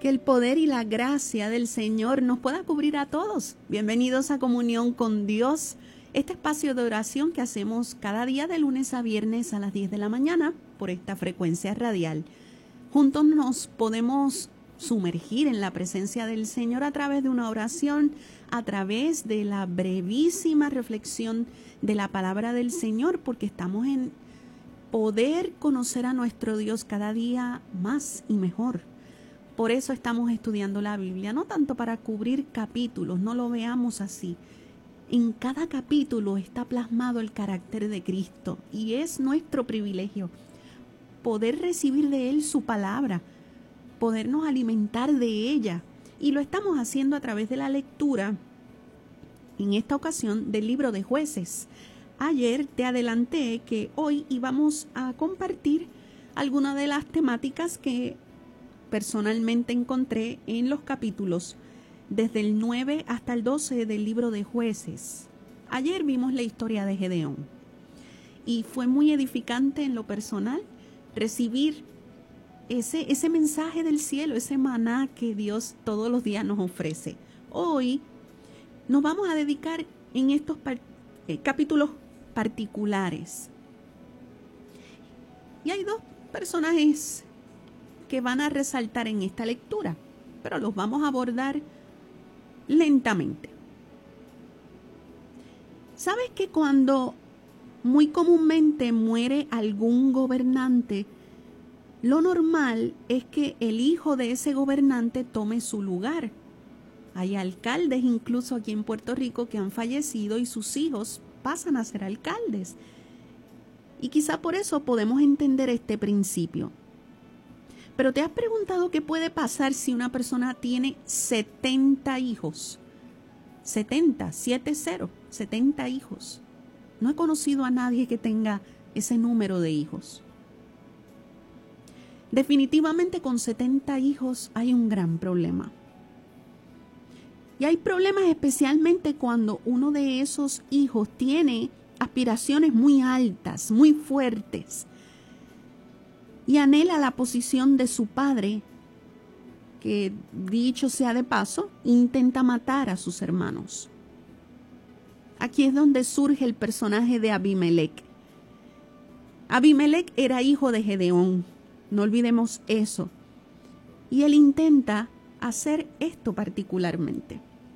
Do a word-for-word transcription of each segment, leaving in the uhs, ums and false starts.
Que el poder y la gracia del Señor nos pueda cubrir a todos. Bienvenidos a Comunión con Dios, este espacio de oración que hacemos cada día de lunes a viernes a las diez de la mañana por esta frecuencia radial. Juntos nos podemos sumergir en la presencia del Señor a través de una oración, a través de la brevísima reflexión de la palabra del Señor, porque estamos en poder conocer a nuestro Dios cada día más y mejor. Por eso estamos estudiando la Biblia, no tanto para cubrir capítulos, no lo veamos así. En cada capítulo está plasmado el carácter de Cristo y es nuestro privilegio poder recibir de Él su palabra, podernos alimentar de ella. Y lo estamos haciendo a través de la lectura, en esta ocasión, del libro de Jueces. Ayer te adelanté que hoy íbamos a compartir algunas de las temáticas que personalmente encontré en los capítulos desde el nueve hasta el doce del libro de Jueces. Ayer vimos la historia de Gedeón y fue muy edificante en lo personal recibir ese, ese mensaje del cielo, ese maná que Dios todos los días nos ofrece. Hoy nos vamos a dedicar en estos par- eh, capítulos particulares. Y hay dos personajes que van a resaltar en esta lectura, pero los vamos a abordar lentamente. ¿Sabes que cuando muy comúnmente muere algún gobernante, lo normal es que el hijo de ese gobernante tome su lugar? Hay alcaldes incluso aquí en Puerto Rico que han fallecido y sus hijos pasan a ser alcaldes. Y quizá por eso podemos entender este principio. Pero ¿te has preguntado qué puede pasar si una persona tiene setenta hijos? setenta, siete cero, setenta hijos. No he conocido a nadie que tenga ese número de hijos. Definitivamente con setenta hijos hay un gran problema. Y hay problemas especialmente cuando uno de esos hijos tiene aspiraciones muy altas, muy fuertes, y anhela la posición de su padre, que dicho sea de paso, intenta matar a sus hermanos. Aquí es donde surge el personaje de Abimelec. Abimelec era hijo de Gedeón, no olvidemos eso. Y él intenta hacer esto particularmente.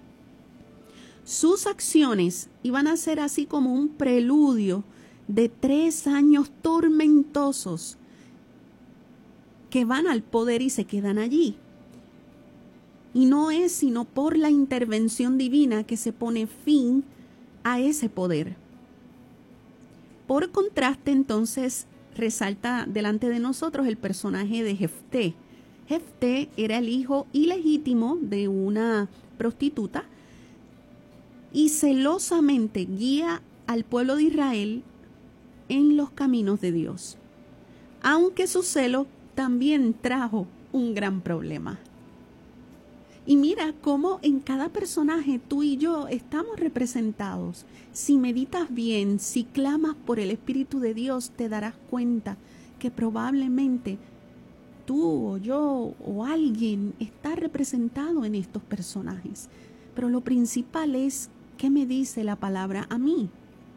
Sus acciones iban a ser así como un preludio de tres años tormentosos que van al poder y se quedan allí. Y no es sino por la intervención divina que se pone fin a ese poder. Por contraste, entonces, resalta delante de nosotros el personaje de Jefté. Jefté era el hijo ilegítimo de una prostituta y celosamente guía al pueblo de Israel en los caminos de Dios, aunque su celo también trajo un gran problema. Y mira cómo en cada personaje tú y yo estamos representados. Si meditas bien, si clamas por el Espíritu de Dios, te darás cuenta que probablemente tú o yo o alguien está representado en estos personajes. Pero lo principal es qué me dice la palabra a mí.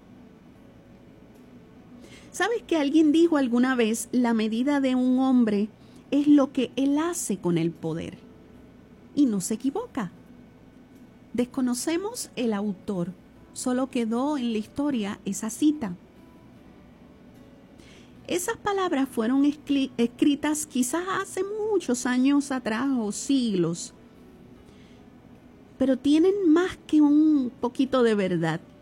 ¿Sabes que alguien dijo alguna vez, la medida de un hombre es lo que él hace con el poder? Y no se equivoca. Desconocemos el autor, solo quedó en la historia esa cita. Esas palabras fueron escritas quizás hace muchos años atrás o siglos, pero tienen más que un poquito de verdad.